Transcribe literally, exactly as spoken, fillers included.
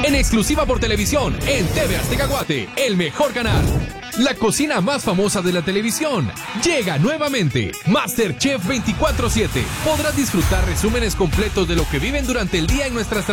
En exclusiva por televisión, en T V Azteca Guate, el mejor canal. La cocina más famosa de la televisión llega nuevamente. MasterChef veinticuatro siete. Podrás disfrutar resúmenes completos de lo que viven durante el día en nuestras